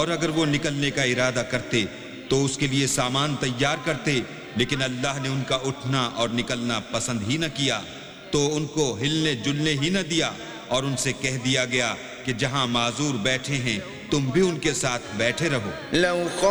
और अगर वो निकलने का इरादा करते तो उसके लिए सामान तैयार करते, लेकिन अल्लाह ने उनका उठना और निकलना पसंद ही न किया, तो उनको हिलने जुलने ही न दिया और उनसे कह दिया गया कि जहां माजूर बैठे हैं तुम भी उनके साथ बैठे रहो।